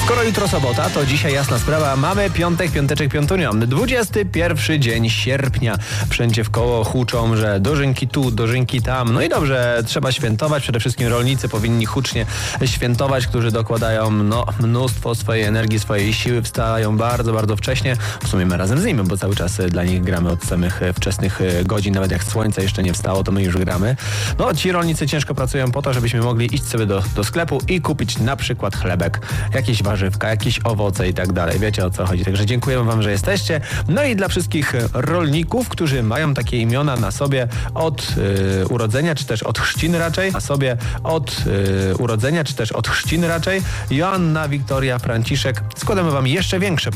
Skoro jutro sobota, to dzisiaj jasna sprawa, mamy piąteczek piątunią. 21 dzień sierpnia. Wszędzie w koło huczą, że dożynki tu, dożynki tam. No i dobrze, trzeba świętować. Przede wszystkim rolnicy powinni hucznie świętować, którzy dokładają mnóstwo swojej energii, swojej siły, wstają bardzo, bardzo wcześnie. W sumie my razem z nimi, bo cały czas dla nich gramy od samych wczesnych godzin. Nawet jak słońce jeszcze nie wstało, to my już gramy. No, ci rolnicy ciężko pracują po to, żebyśmy mogli iść sobie do sklepu i kupić na przykład chlebek, jakieś warzywka, jakieś owoce i tak dalej. Wiecie, o co chodzi. Także dziękujemy wam, że jesteście. No i dla wszystkich rolników, którzy mają takie imiona na sobie od urodzenia, czy też od chrzciny raczej, Joanna, Wiktoria, Franciszek, składamy wam jeszcze większe